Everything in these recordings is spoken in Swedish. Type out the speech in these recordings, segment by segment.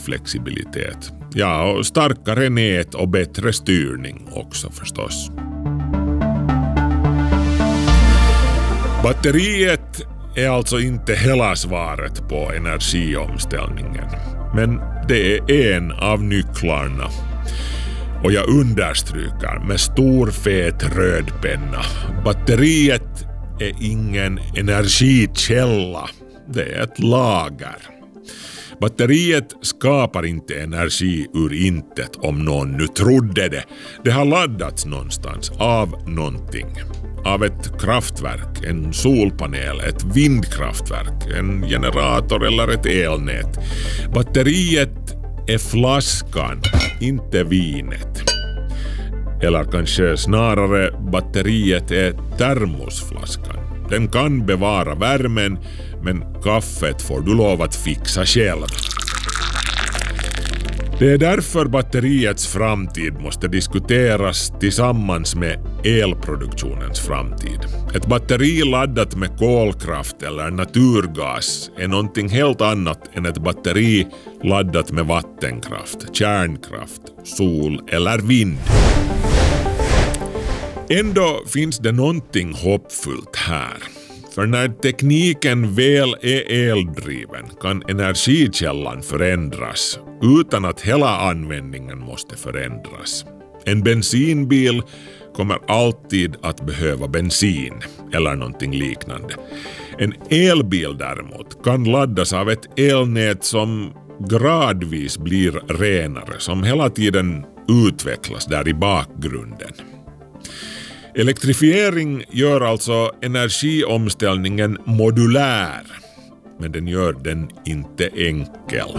flexibilitet. Ja, och starkare nät och bättre styrning också förstås. Batteriet är alltså inte hela svaret på energiomställningen. Men det är en av nycklarna. Och jag understryker med stor fet röd penna. Batteriet är ingen energikälla. Det är ett lager. Batteriet skapar inte energi ur intet om någon nu trodde det. Det har laddats någonstans av någonting. Av ett kraftverk, en solpanel, ett vindkraftverk, en generator eller ett elnät. Batteriet är flaskan, inte vinet. Eller kanske snarare batteriet är termosflaskan. Den kan bevara värmen, men kaffet får du lov att fixa själv. Det är därför batteriets framtid måste diskuteras tillsammans med elproduktionens framtid. Ett batteri laddat med kolkraft eller naturgas är någonting helt annat än ett batteri laddat med vattenkraft, kärnkraft, sol eller vind. Ändå finns det någonting hoppfullt här. För när tekniken väl är eldriven kan energikällan förändras utan att hela användningen måste förändras. En bensinbil kommer alltid att behöva bensin eller någonting liknande. En elbil däremot kan laddas av ett elnät som gradvis blir renare, som hela tiden utvecklas där i bakgrunden. Elektrifiering gör alltså energiomställningen modulär, men den gör den inte enkel.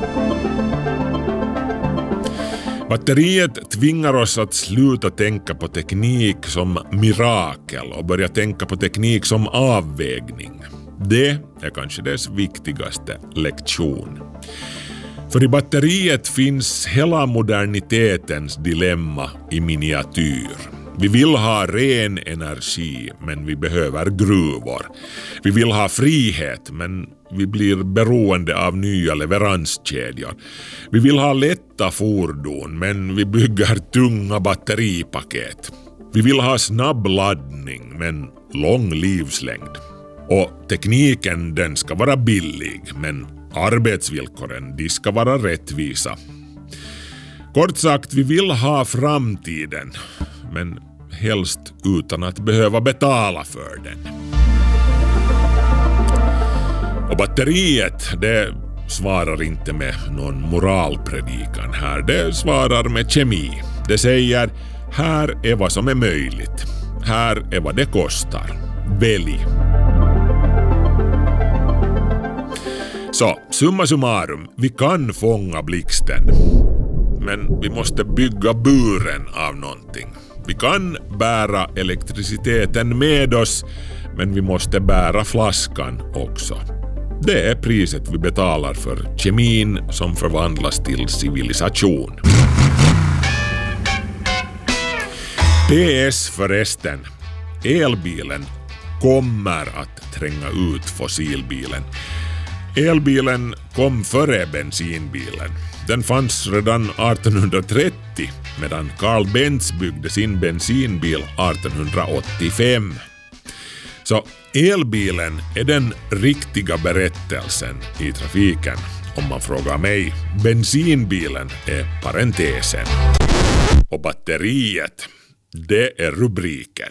Batteriet tvingar oss att sluta tänka på teknik som mirakel och börja tänka på teknik som avvägning. Det är kanske dess viktigaste lektion. För i batteriet finns hela modernitetens dilemma i miniatyr. Vi vill ha ren energi, men vi behöver gruvor. Vi vill ha frihet, men vi blir beroende av nya leveranskedjor. Vi vill ha lätta fordon, men vi bygger tunga batteripaket. Vi vill ha snabb laddning, men lång livslängd. Och tekniken, den ska vara billig, men arbetsvillkoren, de ska vara rättvisa. Kort sagt, vi vill ha framtiden, men helst utan att behöva betala för den. Och batteriet, det svarar inte med någon moralpredikan här. Det svarar med kemi. Det säger, här är vad som är möjligt. Här är vad det kostar. Välj. Så, summa summarum, vi kan fånga blixten. Men vi måste bygga buren av någonting. Vi kan bära elektriciteten med oss, men vi måste bära flaskan också. Det är priset vi betalar för kemin som förvandlas till civilisation. PS förresten. Elbilen kommer att tränga ut fossilbilen. Elbilen kom före bensinbilen. Den fanns redan 1830 medan Carl Benz byggde sin bensinbil 1885. Så elbilen är den riktiga berättelsen i trafiken. Om man frågar mig, bensinbilen är parentesen. Och batteriet, det är rubriken.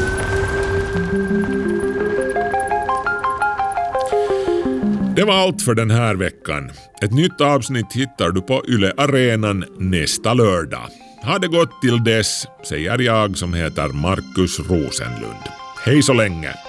Det var allt för den här veckan. Ett nytt avsnitt hittar du på Yle Arenan nästa lördag. Ha det gott till dess, säger jag som heter Markus Rosenlund. Hej så länge!